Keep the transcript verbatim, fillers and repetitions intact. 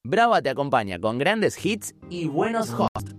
Brava te acompaña con grandes hits y buenos hosts.